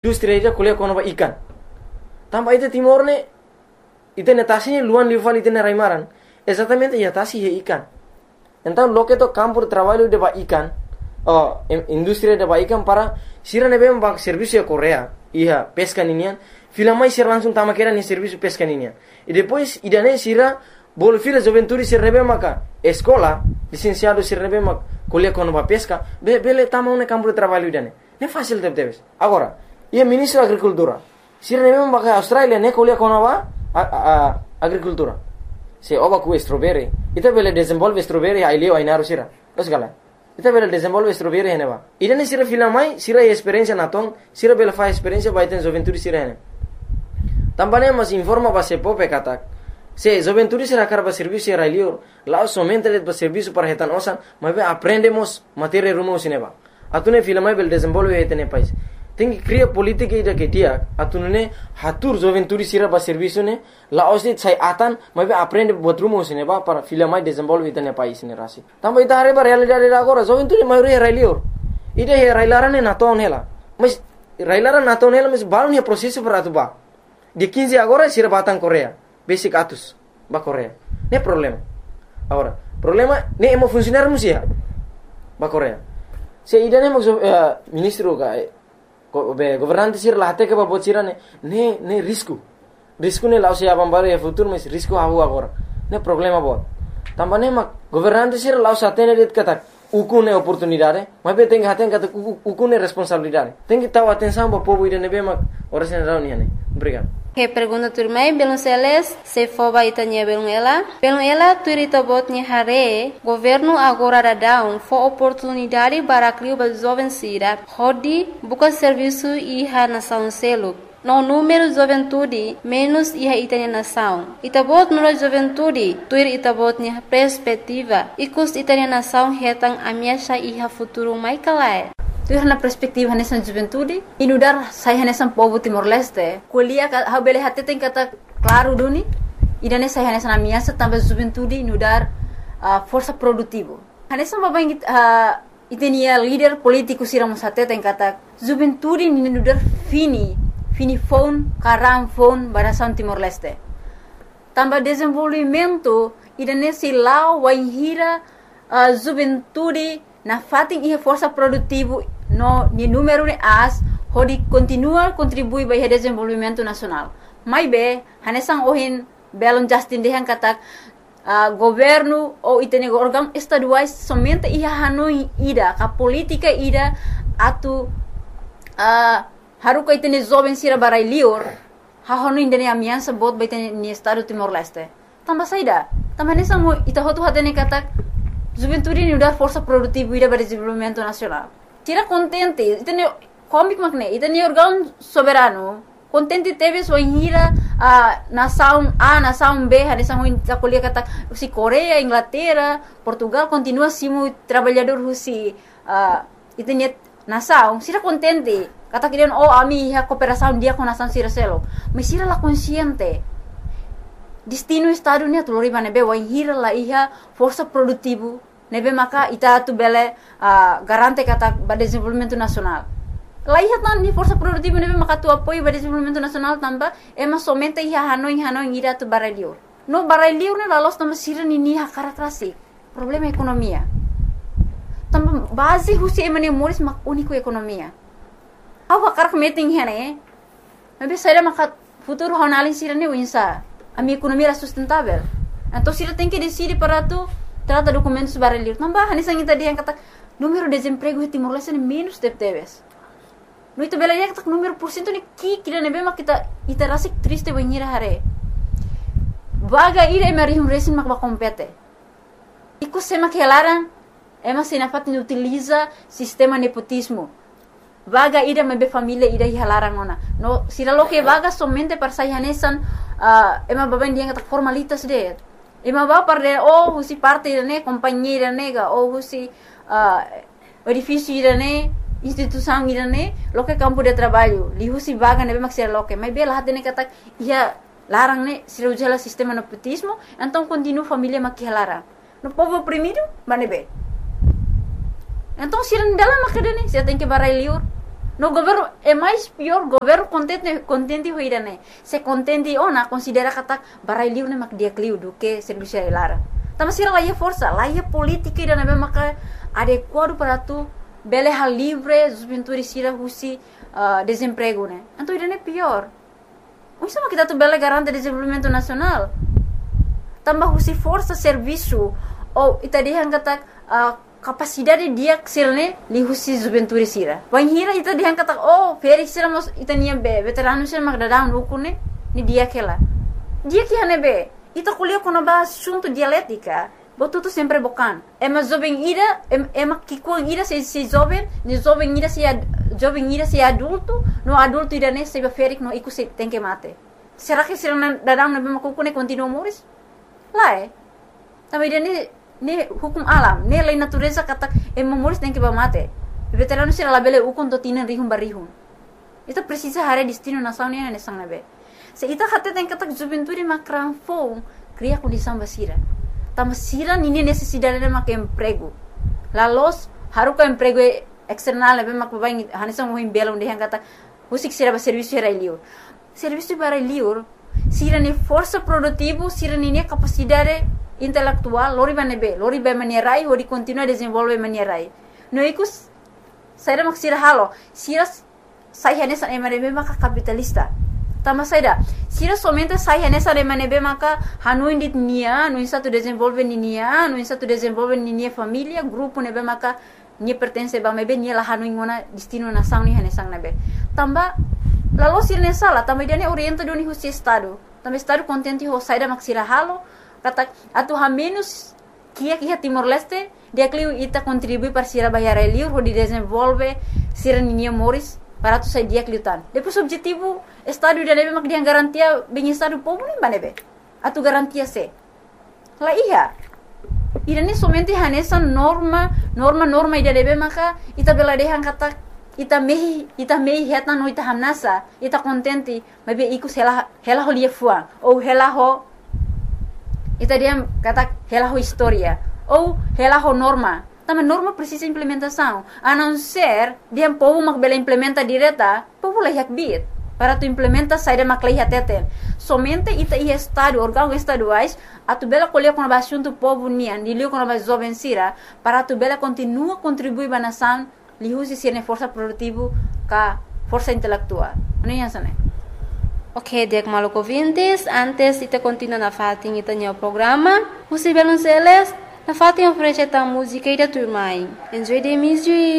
industri ida kuliah kono ba ikan. Tambah itu Timor ne ite netasinya luan lival ite ne raimaran. Exatamente ya tasi he ikan. Então lo que to campo de trabalho de ba ikan, industria de ba ikan para sira ne bem ba serviço a Coreia. Iya, pesca ninian. Fila mais sira langsung tama kera ni serviço pesca ninian. E depois idane sira bol fila juventude sira ne bem maka escola, licenciado sira ne bem maka kuliah kono ba pesca, bele tama un campo de trabalho idane. Ne fácil teves. Agora, ia ministro da agricultura. Sira ne bem maka Australia ne kuliah kono ba agricultura. Se oba ku strawberry, ita bele desenvolve strawberry ai leo ai naru sira. Osgala. Ita bele desenvolve strawberry hene ba. Idane sira fila mai sira experiência na tong, sira bele fa experiência ba iten juventude sira hene. Também mas informa ba se pope katak. Se juventude sira karba serviço ai leo, lá somente de serviço para retan osan, mas aprendemos matéria rumo sineba. Atune fila mai bele desenvolve hetene país. Tem que criar política ida que dia atunune hatur juventude sira ba serviço ne la osit sai atan mas aprende botrumo sine ba para fila mai desenvolve itane país ne rasi também ita hare ba realidade agora juventude mai re railior ida he railarane na ton hela mas railara na ton hela mas balon he processo para tu ba de 15 agora sira batang Coreia basic atus ba Coreia ne problema agora problema ne emo funcionar musia ba Coreia se ida ne ministro ga governante sir lahate ke babot sira ne risco ne lau se abambare e futuro mas risco havu agora ne problema bot tambane mak governante sir lau satene det kata ukune oportunidade mas be tem haten kata ukune responsabilidade tem que tahu atenção ba povo ide ne be mak ora sen rau ne obrigado. Que pergunta turmai belum seles se foba itanya belum ela turita botnya hare governo agora dadão fo oportunidade para criar ba jovem sira hodi buka serviço iha nação selo no número juventude menos iha itanya nação itabot nura juventude tuir itabotnya perspectiva ikus itanya nação hetang amiasha iha futuro mai kalai. Tuh na perspektif hanesan juventude inudar sai hanesan povo Timor Leste kuliah ha bele hate tem kata claro duni idane sai hanesan amiasa tambah juventude inudar força produtivo hanesan babang itenia líder político siram hate tem kata juventude inudar fini phone karam phone barasan Timor Leste tambah desenvolvimento idane silau waihira juventude na fating ihe força produtivo no ni número de as hodi continua contribui para o desenvolvimento nacional. Mai be hanesan ohin belon Justin dehan katak governo ou itene órgão estaduais somente ia hanoi ida ka política ida atu haruka itene jovem sira barai lior ha hanoi indene amiança bot ba itene ni estado Timor Leste. Tambah saida tambah hanesan mo ita hotu hatene katak juventude ni udar força produtiva ida para desenvolvimento nacional. Tira contente, itene comic magne, itene órgão soberano. Contente teve sua hira nação A, nação B, hanesan ho kuliah kata si Coreia, Inglaterra, Portugal continua simu trabalhador husi itene nação. Sira contente. Kata kirian ami ha cooperação dia com nação sira selo. Mas sira la consciente. Destino estado ni atulori ba nebe wa hira la iha força produtivo nebe maka ita tu bele garante kata ba desenvolvimento nacional. La iha tan ni força produtivo nebe maka tu apoio ba desenvolvimento nacional tamba ema somente iha hanoi ira tu baralior. No baralior ne la los tamba sira ni ha karakrasi. Problema ekonomia. Tamba base husi emane moris mak único ekonomia. Awa karak meeting hene. Nebe saida maka futuro honalin sira ni winsa. A minha economia era sustentável. Então, se ele tem que decidir para tu, trata documentos para ele. Tambah, hanesan kita dia yang kata número de desemprego di Timor Leste menos de teves. No itu bela dia kata número porcento ni kira nebe mak kita rasa triste banhira hare. Vaga ira emerihum resin mak compete. Iku sema que elaran, ema senafat utiliza sistema nepotismo. Vaga ida mebe família ida hilarang ona. No, sila lo que vaga somente para sai hanesan ema baben dia kata formalitas de. Ema ba parde husi parte ne companheira nega ou husi edifício ida ne instituição ida ne lo que campo de trabalho. Li husi vaga nebe mak sila lo que. Mas bela hate ne kata ia larang ne sila ujala sistema nepotismo, então continua família mak hilarang. No povo oprimido, manebe. Então, se não dá lá, mas cadê? Se tem que barai liur, No governo é mais pior, governo contente hoirane. Se contente ona considera kata barai liu ne mak dia kliu do que serviço lara. Tama sira lá força, lá política ira na maka adequado para tu bele hal livre, juventude sira husi desemprego né. Então ira é pior. O sama kita tu bele garante desenvolvimento nacional. Tambah husi força serviço ou itadihan kata capacidade dia ksilne li husi juventude sira. Wan hira ita dihan kata feri sira mos itania be veterano sira magdadam ukune ni dia kela. Dia que hanebe ita kuliah kono ba assunto dialética. Botu tu sempre bocan. Ema jovem ira ema kikuang ira se jovem, ni jovem ira se adulto, no adulto ira ne se ferik no iku se tem que mate. Será que sira dadam na be makukune continua moris? Lá também ne hukum alam, ne lei natureza kata moris tem que mate. Veterano sira labele ukon to tinan rihum barihum. Ita precisa hare destino nação ne sang nabe. Se ita kata tem kata juventude makran fo cria condição basira. Tama sira nini necessidade de mak emprego. Lalos haruka emprego external nabe mak babai hanisang mohim belong de kata usik sira ba serviço era liur. Serviço para liur sira ni força produtivo, sira ni capacidade intelectual, lori ba manierai, hodi continua desenvolve manierai. No ikus, saida mak sira halo, sira sai hanesa emanebe maka capitalista. Tama saida, sira somente sai hanesa emanebe maka hanu indit nia, no insatu desenvolve nia, no insatu desenvolve nia família, grupo nebe maka nia pertence ba mebe nia la hanu ingona destino nação ni hanesang nebe. Tamba lalu sira ne sala, tamba dia ne orienta doni husi estado. Tamba estado contente ho saida mak sira halo, kata atu ha menos kia Timor Leste dia kliu ita contribui para sira bayar liur ho di desenvolve sira ninia moris para tu sai dia kliutan. Depois objetivo estado dia lebe mak dia garantia bem estado povo nem banebe. Atu garantia se. La iya. Ida ni somente hanesa norma ida lebe maka ita bela dehan kata ita mehi heta no ita hamnasa ita contente mabe ikus hela ho lia fuang ou hela ho ita dia kata hela ho historia ou hela ho norma. Também norma precisa implementação. A não ser dia povo mak bela implementa direta, povo lah bit para tu implementa saída mak lah teten. Somente ita estado órgão estaduais a tu bela colher com a assunto povo nian, dilio com a jovem sira para tu bela continua contribuir ba nação, li usi sirne força produtivo ka força intelectual. Não é assim, né? Ok, Diak Maluk ouvintes, antes ita continua na fatin ita nyo programa, Usi Belonceles, na fatin oferece ta música ida turmai. Enjoy the music.